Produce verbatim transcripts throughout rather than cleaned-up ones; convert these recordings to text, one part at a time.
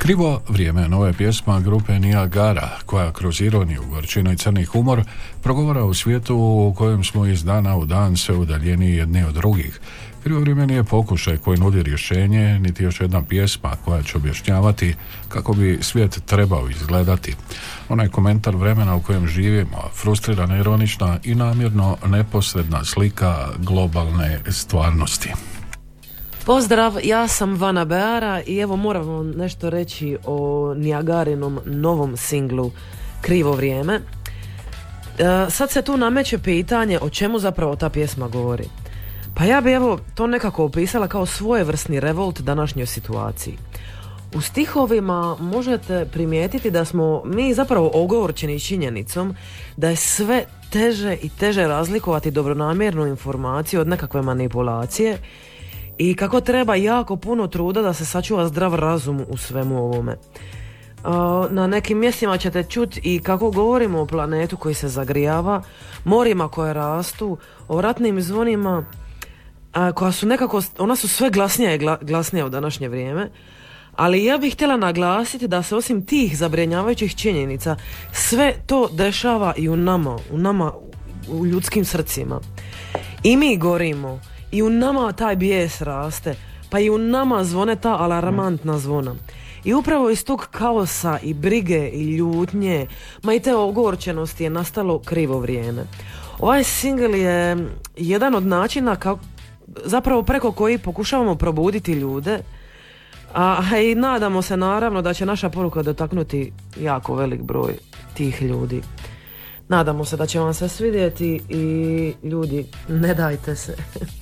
Krivo vrijeme, nova pjesma grupe Niagara, koja kroz ironiju, gorčinu i crni humor progovara o svijetu u kojem smo iz dana u dan sve udaljeniji jedni od drugih. Krivo vrijeme nije pokušaj koji nudi rješenje, niti još jedna pjesma koja će objašnjavati kako bi svijet trebao izgledati. Onaj komentar vremena u kojem živimo, frustrirana, ironična i namjerno neposredna slika globalne stvarnosti. Pozdrav, ja sam Vana Beara i evo moram vam nešto reći o Niagarinom novom singlu Krivo vrijeme. E, sad se tu nameće pitanje o čemu zapravo ta pjesma govori. Pa ja bi evo to nekako opisala kao svojevrsni revolt današnjoj situaciji. U stihovima možete primijetiti da smo mi zapravo ogorčeni činjenicom da je sve teže i teže razlikovati dobronamjernu informaciju od nekakve manipulacije i kako treba jako puno truda da se sačuva zdrav razum u svemu ovome. Na nekim mjestima ćete čuti i kako govorimo o planetu koji se zagrijava, morima koje rastu, o ratnim zvonima koja su nekako, ona su sve glasnija i glasnija u današnje vrijeme, ali ja bih htjela naglasiti da se osim tih zabrinjavajućih činjenica sve to dešava i u nama, u nama, u ljudskim srcima. I mi gorimo, i u nama taj bijes raste, pa i u nama zvone ta alarmantna zvona. I upravo iz tog kaosa i brige i ljutnje, ma i te ogorčenosti je nastalo krivo vrijeme. Ovaj singl je jedan od načina kako, zapravo preko koji pokušavamo probuditi ljude, a, a i nadamo se naravno da će naša poruka dotaknuti jako velik broj tih ljudi. Nadamo se da će vam se svidjeti i ljudi, ne dajte se.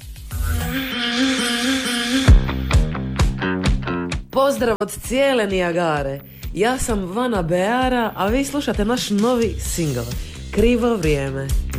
Pozdrav od cijele Niagare. Ja sam Vana Beara, a vi slušate naš novi singl Krivo vrijeme.